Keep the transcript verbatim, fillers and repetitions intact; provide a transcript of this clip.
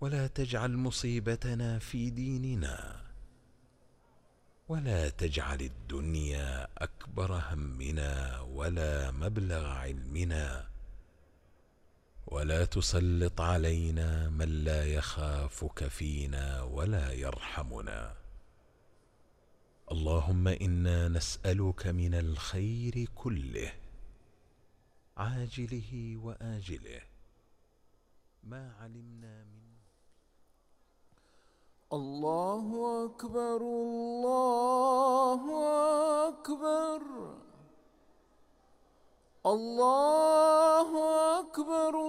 ولا تجعل مصيبتنا في ديننا، ولا تجعل الدنيا أكبر همنا ولا مبلغ علمنا، ولا تسلط علينا من لا يخافك فينا ولا يرحمنا. اللهم إنا نسألك من الخير كله عاجله وآجله ما علمنا منه. الله أكبر الله أكبر الله أكبر